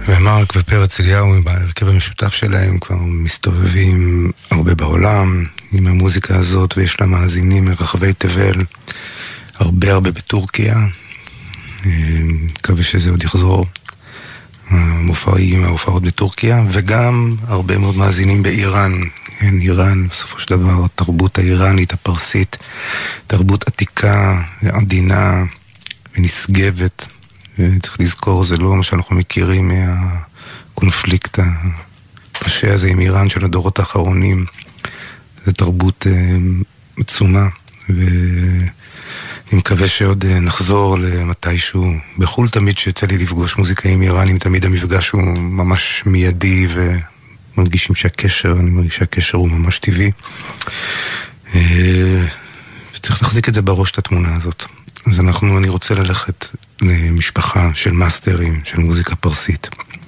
ומרק ופרץ אליהו בהרכב המשותף שלהם כבר מסתובבים הרבה בעולם עם המוזיקה הזאת, ויש לה מאזינים מרחבי תבל, הרבה בטורקיה. מקווה שזה עוד יחזור, ההופעות בטורקיה, וגם הרבה מאוד מאזינים באיראן. איראן, בסופו של דבר, התרבות האיראנית, הפרסית, תרבות עתיקה ועדינה ונשגבת. וצריך לזכור, זה לא מה שאנחנו מכירים מהקונפליקט הקשה הזה עם איראן של הדורות האחרונים. זה תרבות עצומה, ואני מקווה שעוד נחזור למתישהו. בחול תמיד שיוצא לי לפגוש מוזיקאים איראנים, תמיד המפגש הוא ממש מיידי, ומרגישים אני מרגיש שהקשר הוא ממש טבעי. וצריך להחזיק את זה בראש, את התמונה הזאת. אז אני רוצה ללכת למשפחה של מאסטרים, של מוזיקה פרסית.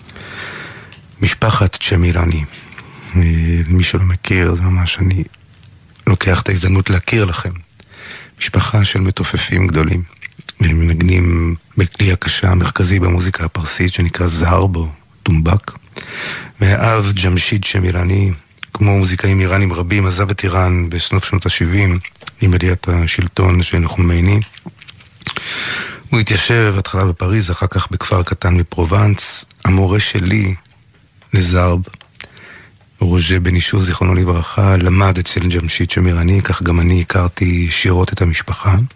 משפחת צ'מירני. למי שלא מכיר, זה ממש אני לוקח את ההזדמנות להכיר לכם. משפחה של מתופפים גדולים. הם מנגנים בכלי הקשה המרכזי במוזיקה הפרסית, שנקרא זהרבו, טומבק. והאב ג'משיד צ'מירני, כמו מוזיקאים איראנים רבים, עזב את איראן בסוף שנות ה-70, עם עליית השלטון של חומייני. הוא התיישב התחלה בפריז, אחר כך בכפר קטן מפרובנס. המורה שלי לזרב, רוז'ה בנישו, זיכרונו לברכה, למד אצל ג'משיד צ'מירני, כך גם אני הכרתי שירות את המשפחה.